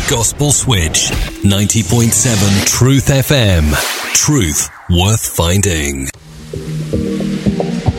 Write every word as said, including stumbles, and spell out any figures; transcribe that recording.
Gospel Switch, ninety point seven Truth F M. Truth worth finding.